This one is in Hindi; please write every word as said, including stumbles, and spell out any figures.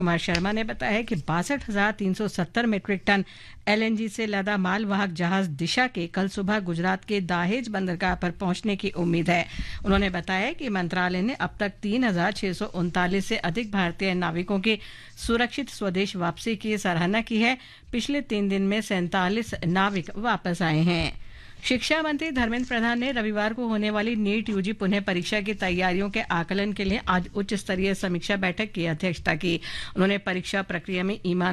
कुमार शर्मा ने बताया कि बासठ हजार तीन सौ सत्तर मीट्रिक टन एलएनजी से लदा मालवाहक जहाज दिशा के कल सुबह गुजरात के दाहेज बंदरगाह पर पहुंचने की उम्मीद है। उन्होंने बताया कि मंत्रालय ने अब तक तीन हजार छह सौ उनतालीस से अधिक भारतीय नाविकों की सुरक्षित स्वदेश वापसी की सराहना की है। पिछले तीन दिन में सैंतालीस नाविक वापस आए हैं। शिक्षा मंत्री धर्मेंद्र प्रधान ने रविवार को होने वाली नीट यूजी पुनः परीक्षा की तैयारियों के आकलन के लिए आज उच्च स्तरीय समीक्षा बैठक की अध्यक्षता की। उन्होंने परीक्षा प्रक्रिया में ईमान